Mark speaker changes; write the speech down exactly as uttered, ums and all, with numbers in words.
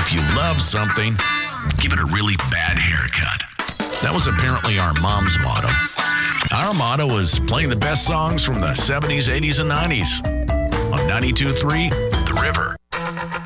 Speaker 1: if you love something, give it a really bad haircut. That was apparently our mom's motto. Our motto was playing the best songs from the seventies, eighties, and nineties on ninety-two point three The River.